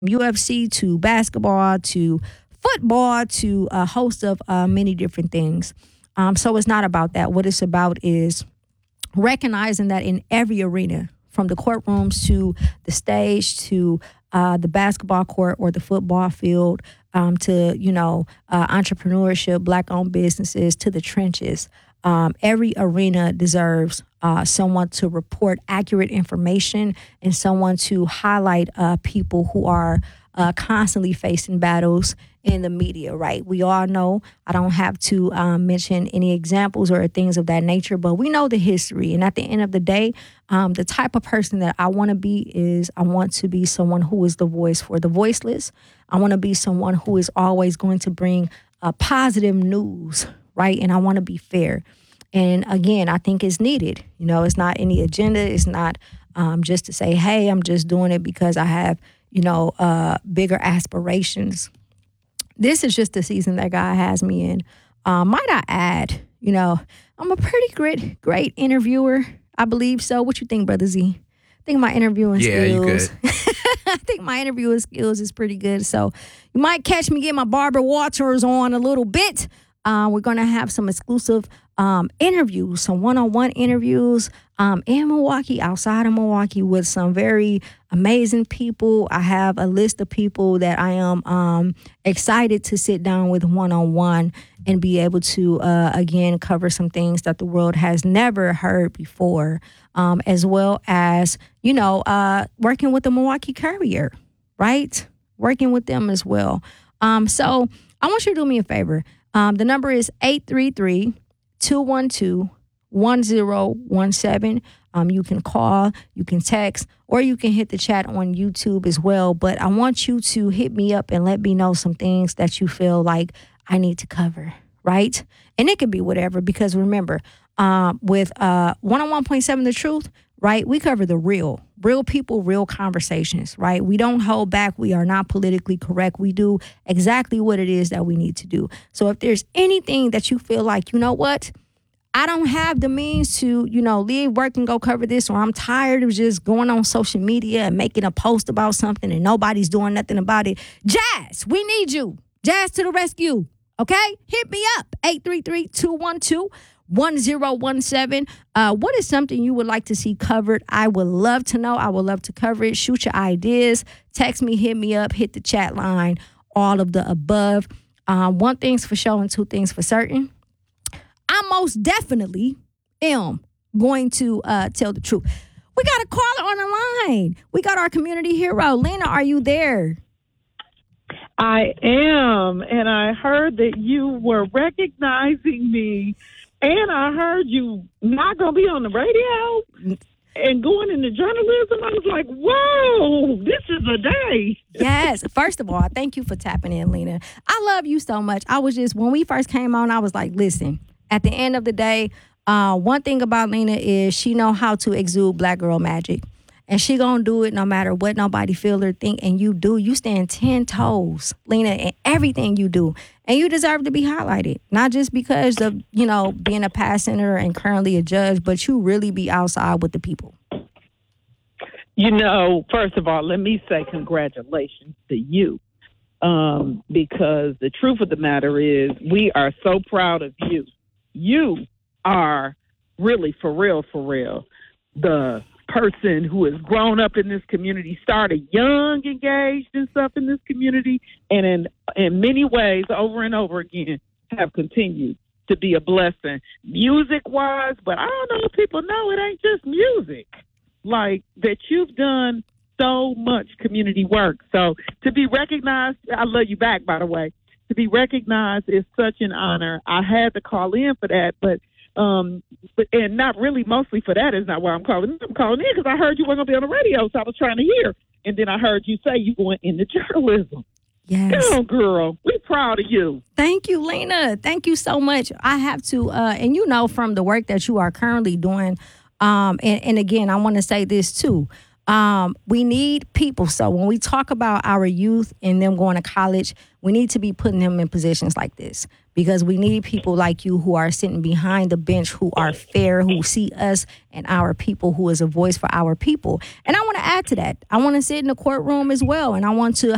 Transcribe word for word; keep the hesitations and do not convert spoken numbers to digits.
U F C to basketball to football to a host of uh, many different things. Um, so it's not about that. What it's about is recognizing that in every arena, from the courtrooms to the stage to uh, the basketball court or the football field, um, to, you know, uh, entrepreneurship, black-owned businesses, to the trenches, um, every arena deserves uh, someone to report accurate information and someone to highlight uh, people who are uh, constantly facing battles in the media, right? We all know, I don't have to um, mention any examples or things of that nature, but we know the history. And at the end of the day, um, the type of person that I want to be is I want to be someone who is the voice for the voiceless. I want to be someone who is always going to bring uh, positive news, right? And I want to be fair. And again, I think it's needed. You know, it's not any agenda. It's not um, just to say, hey, I'm just doing it because I have, you know, uh, bigger aspirations. This is just the season that God has me in. Uh, might I add, you know, I'm a pretty great, great interviewer. I believe so. What you think, Brother Z? I think my interviewing yeah, skills. You good. I think my interviewing skills is pretty good. So you might catch me get my Barbara Walters on a little bit. Uh, we're going to have some exclusive um, interviews, some one-on-one interviews um, in Milwaukee, outside of Milwaukee, with some very amazing people. I have a list of people that I am um, excited to sit down with one-on-one and be able to, uh, again, cover some things that the world has never heard before, um, as well as, you know, uh, working with the Milwaukee Courier, right? Working with them as well. Um, so I want you to do me a favor. Um, the number is eight three three, two one two, one zero one seven. Um, you can call, you can text, or you can hit the chat on YouTube as well. But I want you to hit me up and let me know some things that you feel like I need to cover, right? And it could be whatever, because remember, um, with uh, one oh one point seven The Truth, right, we cover the real, real people, real conversations, right? We don't hold back. We are not politically correct. We do exactly what it is that we need to do. So if there's anything that you feel like, you know what, I don't have the means to, you know, leave work and go cover this, or I'm tired of just going on social media and making a post about something and nobody's doing nothing about it. Jazz, we need you. Jazz to the rescue, okay? Hit me up, eight three three, two one two, one zero one seven. Uh, what is something you would like to see covered? I would love to know. I would love to cover it. Shoot your ideas. Text me, hit me up, hit the chat line, all of the above. Um, one thing's for sure and two things for certain. I most definitely am going to uh, tell the truth. We got a caller on the line. We got our community hero. Lena, are you there? I am, and I heard that you were recognizing me, and I heard you not going to be on the radio and going into journalism. I was like, whoa, this is a day. Yes. First of all, thank you for tapping in, Lena. I love you so much. I was just, when we first came on, I was like, listen, at the end of the day, uh, one thing about Lena is she know how to exude black girl magic. And she gonna do it no matter what nobody feel or think. And you do. You stand ten toes, Lena, in everything you do. And you deserve to be highlighted. Not just because of, you know, being a past senator and currently a judge, but you really be outside with the people. You know, first of all, let me say congratulations to you. Um, because the truth of the matter is we are so proud of you. You are really, for real, for real, the person who has grown up in this community, started young, engaged and stuff in this community, and in in many ways, over and over again, have continued to be a blessing, music-wise. But I don't know if people know it ain't just music. Like, that you've done so much community work. So to be recognized, I love you back, by the way. To be recognized is such an honor. I had to call in for that, but um, but and not really mostly for that is not why I'm calling in. I'm calling in because I heard you weren't going to be on the radio, so I was trying to hear. And then I heard you say you went into journalism. Yes. Come on, girl. We're proud of you. Thank you, Lena. Thank you so much. I have to, uh, and you know from the work that you are currently doing, um, and, and again, I want to say this too. Um, we need people. So when we talk about our youth and them going to college, we need to be putting them in positions like this, because we need people like you who are sitting behind the bench, who are fair, who see us and our people, who is a voice for our people. And I want to add to that. I want to sit in the courtroom as well, and I want to